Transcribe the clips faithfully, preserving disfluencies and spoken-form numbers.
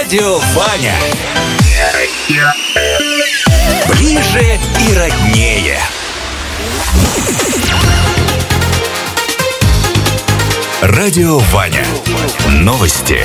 Радио Ваня. Ближе и роднее. Радио Ваня. Новости.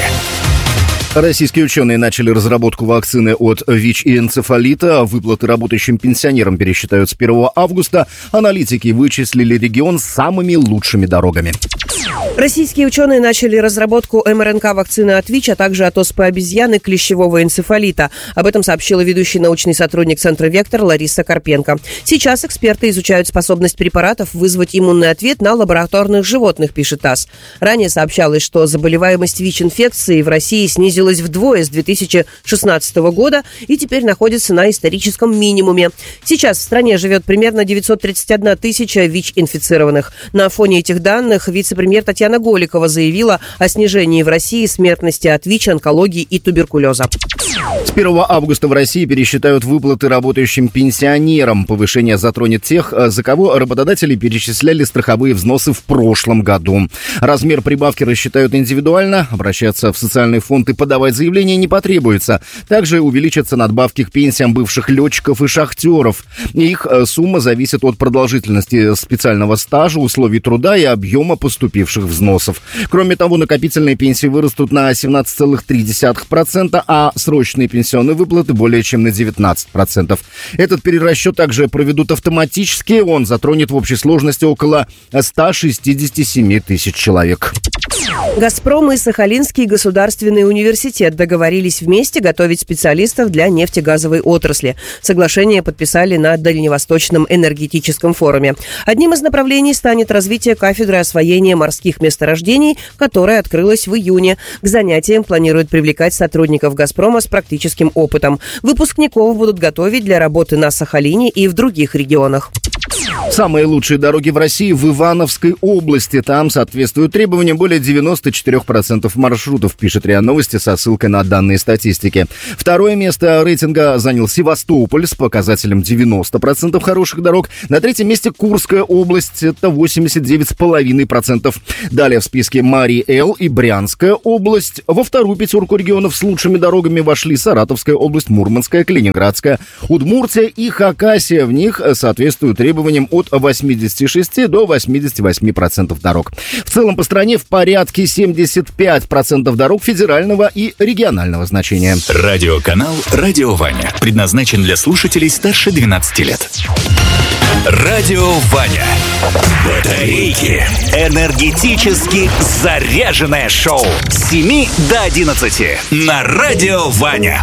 Российские ученые начали разработку вакцины от ВИЧ и энцефалита. Выплаты работающим пенсионерам пересчитают с первого августа. Аналитики вычислили регион с самыми лучшими дорогами. Российские ученые начали разработку эм эр эн ка-вакцины от ВИЧ, а также от оспы обезьяны, клещевого энцефалита. Об этом сообщила ведущий научный сотрудник Центра «Вектор» Лариса Карпенко. Сейчас эксперты изучают способность препаратов вызвать иммунный ответ на лабораторных животных, пишет ТАСС. Ранее сообщалось, что заболеваемость ВИЧ-инфекцией в России снизилась вдвое с две тысячи шестнадцатого года и теперь находится на историческом минимуме. Сейчас в стране живет примерно девятьсот тридцать одна тысяча ВИЧ-инфицированных. На фоне этих данных вице-премьер Татьяна Голикова заявила о снижении в России смертности от ВИЧ, онкологии и туберкулеза. С первого августа в России пересчитают выплаты работающим пенсионерам. Повышение затронет тех, за кого работодатели перечисляли страховые взносы в прошлом году. Размер прибавки рассчитают индивидуально. Обращаться в социальный фонд и подавать заявление не потребуется. Также увеличатся надбавки к пенсиям бывших летчиков и шахтеров. Их сумма зависит от продолжительности специального стажа, условий труда и объема поступивших взносов. Кроме того, накопительные пенсии вырастут на семнадцать целых три десятых процента, а срочные пенсионные выплаты более чем на девятнадцать процентов. Этот перерасчет также проведут автоматически. Он затронет в общей сложности около ста шестидесяти семи тысяч человек. «Газпром» и Сахалинский государственный университет договорились вместе готовить специалистов для нефтегазовой отрасли. Соглашение подписали на Дальневосточном энергетическом форуме. Одним из направлений станет развитие кафедры освоения морских месторождений, которая открылась в июне. К занятиям планируют привлекать сотрудников «Газпрома» с практическим опытом. Выпускников будут готовить для работы на Сахалине и в других регионах. Самые лучшие дороги в России в Ивановской области. Там соответствуют требованиям более девяносто четыре процента маршрутов, пишет РИА Новости со ссылкой на данные статистики. Второе место рейтинга занял Севастополь с показателем девяносто процентов хороших дорог. На третьем месте Курская область, это восемьдесят девять целых пять десятых процента. Далее в списке Марий-Эл и Брянская область. Во вторую пятерку регионов с лучшими дорогами вошли Саратовская область, Мурманская, Калининградская, Удмуртия и Хакасия. В них соответствуют требованиям от восьмидесяти шести до восьмидесяти восьми процентов дорог. В целом по стране в порядке семьдесят пять процентов дорог федерального и регионального значения. Радиоканал «Радио Ваня» предназначен для слушателей старше двенадцати лет. Радио Ваня. Батарейки. Энергетически заряженное шоу с семи до одиннадцати на Радио Ваня.